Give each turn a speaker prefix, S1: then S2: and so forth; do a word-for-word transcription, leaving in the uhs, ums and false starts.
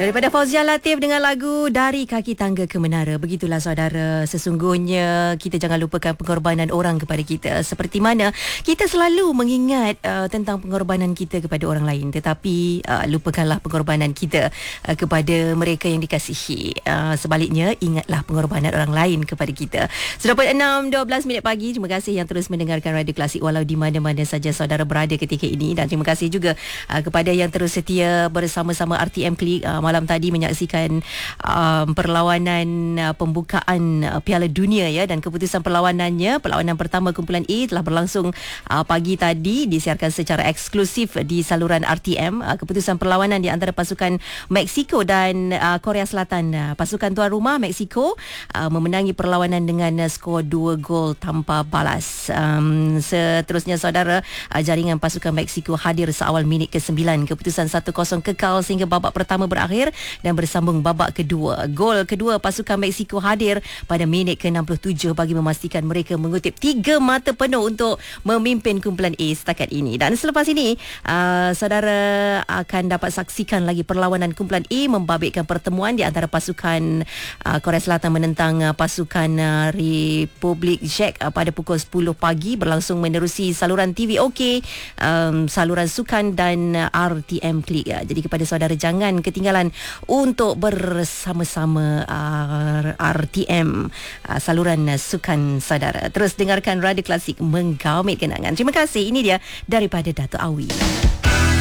S1: Daripada Fauzia Latif dengan lagu Dari Kaki Tangga ke Menara. Begitulah saudara, sesungguhnya kita jangan lupakan pengorbanan orang kepada kita. Seperti mana kita selalu mengingat uh, tentang pengorbanan kita kepada orang lain, tetapi uh, lupakanlah pengorbanan kita uh, kepada mereka yang dikasihi. Uh, sebaliknya, ingatlah pengorbanan orang lain kepada kita. Sudah pukul enam dua belas minit pagi. Terima kasih yang terus mendengarkan Radio Klasik walau di mana-mana saja saudara berada ketika ini, dan terima kasih juga uh, kepada yang terus setia bersama-sama R T M Klik uh, malam tadi menyaksikan uh, perlawanan uh, pembukaan uh, Piala Dunia ya, dan keputusan perlawanannya, perlawanan pertama kumpulan A telah berlangsung uh, pagi tadi, disiarkan secara eksklusif di saluran R T M. Uh, keputusan perlawanan di antara pasukan Mexico dan uh, Korea Selatan. Uh, pasukan tuan rumah Mexico uh, memenangi perlawanan dengan uh, skor dua gol tanpa balas. Um, seterusnya saudara, uh, jaringan pasukan Mexico hadir seawal minit ke sembilan. Keputusan satu kosong kekal sehingga babak pertama berakhir dan bersambung babak kedua. Gol kedua pasukan Mexico hadir pada minit ke enam puluh tujuh bagi memastikan mereka mengutip tiga mata penuh untuk memimpin kumpulan A setakat ini. Dan selepas ini uh, saudara akan dapat saksikan lagi perlawanan kumpulan A membabitkan pertemuan di antara pasukan uh, Korea Selatan menentang uh, pasukan uh, Republik Czech uh, pada pukul sepuluh pagi, berlangsung menerusi saluran T V OK, um, saluran sukan dan uh, R T M Klik. Uh, jadi kepada saudara, jangan ketinggalan untuk bersama-sama uh, R T M, uh, saluran uh, sukan saudara. Terus dengarkan Radio Klasik menggaumit kenangan. Terima kasih. Ini dia daripada Dato' Awi.